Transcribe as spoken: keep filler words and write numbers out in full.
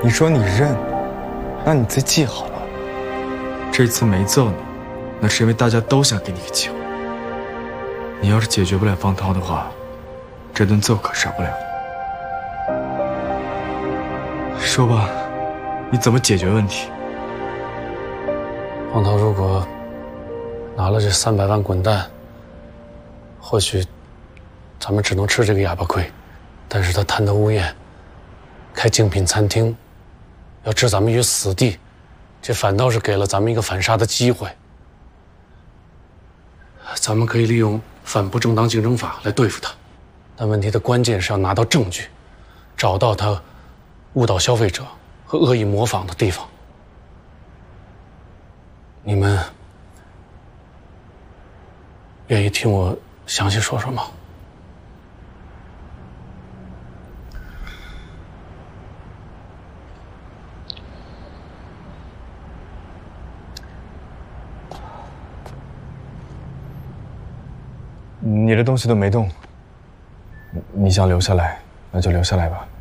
你说你认，那你自己记好了。这次没揍你，那是因为大家都想给你个机会。你要是解决不了方涛的话，这顿揍可少不了。说吧，你怎么解决问题？ 方涛如果拿了这三百万滚蛋，或许咱们只能吃这个哑巴亏。但是他贪得无厌，开精品餐厅，要置咱们于死地，这反倒是给了咱们一个反杀的机会。咱们可以利用反不正当竞争法来对付他，但问题的关键是要拿到证据，找到他误导消费者和恶意模仿的地方。你们愿意听我详细说说吗？ 你的东西都没动，你想留下来，那就留下来吧。